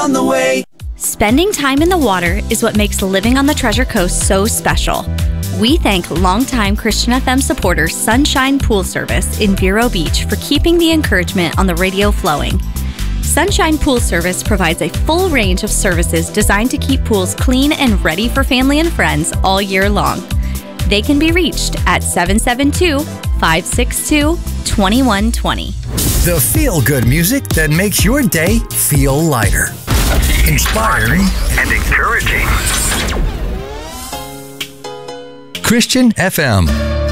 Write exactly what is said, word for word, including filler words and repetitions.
on the way. Spending time in the water is what makes living on the Treasure Coast so special. We thank longtime Christian F M supporter Sunshine Pool Service in Vero Beach for keeping the encouragement on the radio flowing. Sunshine Pool Service provides a full range of services designed to keep pools clean and ready for family and friends all year long. They can be reached at seven seven two, five six two, two one two zero. The feel-good music that makes your day feel lighter, inspiring, and encouraging. Christian F M.